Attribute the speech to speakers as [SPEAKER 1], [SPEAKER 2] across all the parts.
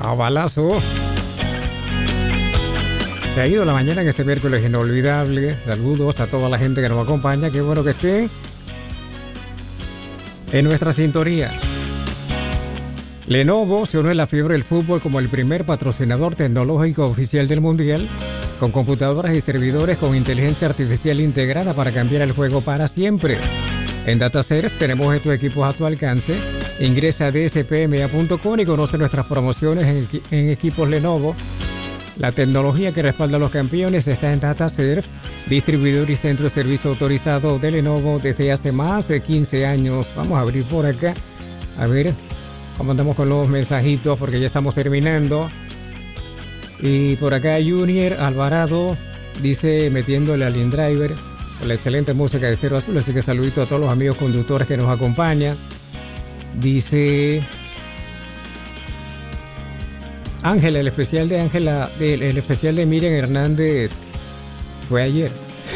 [SPEAKER 1] A balazo. Se ha ido la mañana en este miércoles inolvidable. Saludos a toda la gente que nos acompaña. Qué bueno que estén en nuestra sintonía. Lenovo se unió a la fiebre del fútbol como el primer patrocinador tecnológico oficial del Mundial, con computadoras y servidores con inteligencia artificial integrada para cambiar el juego para siempre. En DataServe tenemos estos equipos a tu alcance. Ingresa a dspma.com y conoce nuestras promociones en equipos Lenovo. La tecnología que respalda a los campeones está en DataServe, distribuidor y centro de servicio autorizado de Lenovo desde hace más de 15 años. Vamos a abrir por acá, a ver cómo andamos con los mensajitos, porque ya estamos terminando. Y por acá Junior Alvarado dice, metiéndole al InDriver con la excelente música de Estéreo Azul, así que saludito a todos los amigos conductores que nos acompañan. Dice Ángela, el especial de Miriam Hernández fue ayer.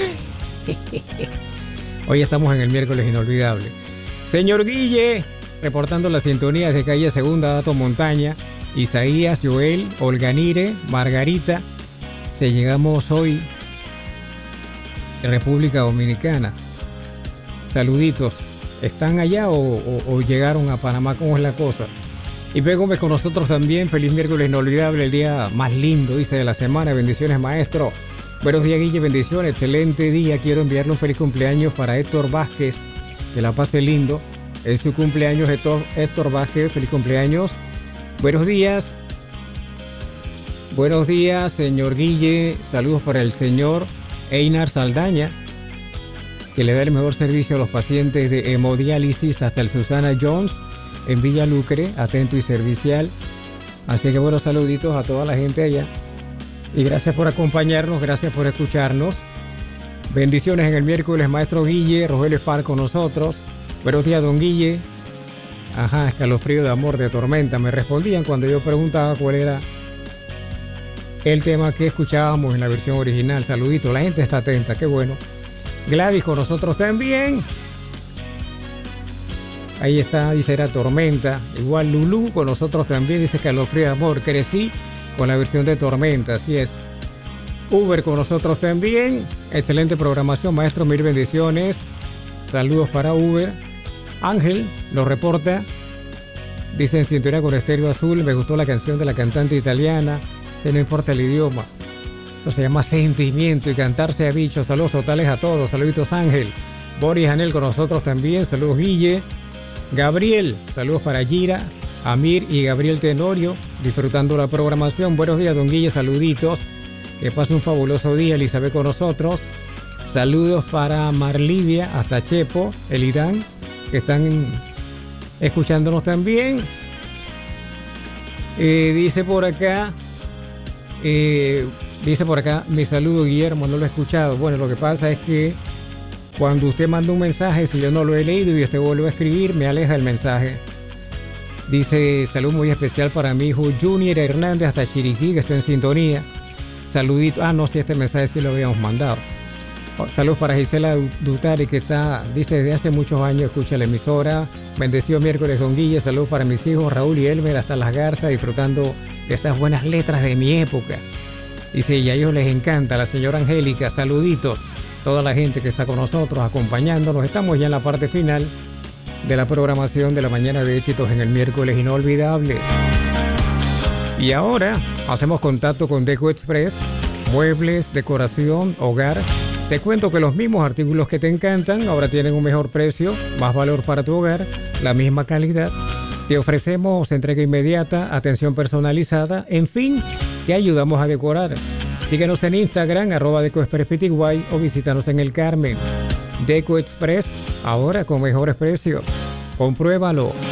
[SPEAKER 1] Hoy estamos en el miércoles inolvidable. Señor Guille, reportando las sintonías de calle Segunda, Dato Montaña, Isaías, Joel, Olganire, Margarita. Se llegamos hoy en República Dominicana. Saluditos. ¿Están allá o llegaron a Panamá? ¿Cómo es la cosa? Y Gómez con nosotros también. Feliz miércoles inolvidable, el día más lindo, dice, de la semana. Bendiciones, maestro. Buenos días, Guille, bendiciones. Excelente día. Quiero enviarle un feliz cumpleaños para Héctor Vázquez. Que la pase lindo. Es su cumpleaños, Héctor Vázquez. Feliz cumpleaños. Buenos días. Buenos días, señor Guille. Saludos para el señor Einar Saldaña, que le da el mejor servicio a los pacientes de hemodiálisis hasta el Susana Jones en Villa Lucre, atento y servicial. Así que buenos saluditos a toda la gente allá. Y gracias por acompañarnos, gracias por escucharnos. Bendiciones en el miércoles, maestro Guille. Rogelio Spar con nosotros. Buenos días, don Guille. Ajá, escalofrío de amor, de tormenta. Me respondían cuando yo preguntaba cuál era el tema que escuchábamos en la versión original. Saluditos, la gente está atenta, qué bueno. Gladys con nosotros también. Ahí está, dice, era tormenta. Igual Lulú con nosotros también, dice escalofrío de amor. Crecí con la versión de tormenta, así es. Uber con nosotros también. Excelente programación, maestro, mil bendiciones. Saludos para Uber. Ángel nos reporta. Dice, en sintonía con Estéreo Azul, me gustó la canción de la cantante italiana. Se no importa el idioma. Eso se llama sentimiento y cantarse a bicho. Saludos totales a todos. Saluditos, Ángel. Boris Anel con nosotros también. Saludos, Guille. Gabriel. Saludos para Gira, Amir y Gabriel Tenorio. Disfrutando la programación. Buenos días, don Guille. Saluditos. Que pase un fabuloso día. Elizabeth con nosotros. Saludos para Marlivia hasta Chepo, Elidán, que están escuchándonos también. Dice por acá, mi saludo, Guillermo, no lo he escuchado. Bueno, lo que pasa es que cuando usted manda un mensaje, si yo no lo he leído y usted vuelve a escribir, me aleja el mensaje. Dice, salud muy especial para mi hijo Junior Hernández hasta Chiriquí, que está en sintonía. Saludito. Ah, no, si este mensaje sí lo habíamos mandado. Saludos para Gisela Dutari, que está, dice, desde hace muchos años escucha la emisora. Bendecido miércoles, don Guille. Saludos para mis hijos Raúl y Elmer hasta Las Garzas, disfrutando de esas buenas letras de mi época. Dice, y a ellos les encanta. La señora Angélica, saluditos. Toda la gente que está con nosotros, acompañándonos. Estamos ya en la parte final de la programación de la mañana de éxitos en el miércoles inolvidable. Y ahora hacemos contacto con Deco Express, muebles, decoración, hogar. Te cuento que los mismos artículos que te encantan ahora tienen un mejor precio, más valor para tu hogar, la misma calidad. Te ofrecemos entrega inmediata, atención personalizada, en fin, te ayudamos a decorar. Síguenos en Instagram, @DecoExpressPty, o visítanos en El Carmen. Deco Express, ahora con mejores precios. Compruébalo.